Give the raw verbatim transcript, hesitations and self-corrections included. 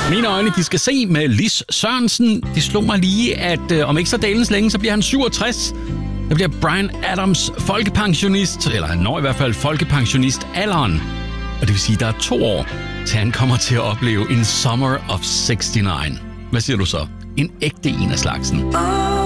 Mine øjne, de skal se med Lis Sørensen. De slog mig lige, at øh, om ikke så dalens længe, så bliver han syvogtres. Der bliver Bryan Adams folkepensionist, eller han når i hvert fald folkepensionist-alderen. Og det vil sige, at der er to år, til han kommer til at opleve en Summer of seksogtres. Hvad siger du så? En ægte en af slagsen.